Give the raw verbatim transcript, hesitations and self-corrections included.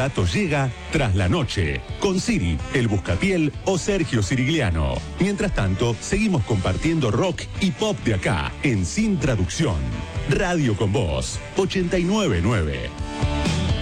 relato llega Tras la Noche, con Siri, el Buscapiel o Sergio Sirigliano. Mientras tanto, seguimos compartiendo rock y pop de acá, en Sin Traducción. Radio con Voz, ochenta y nueve punto nueve.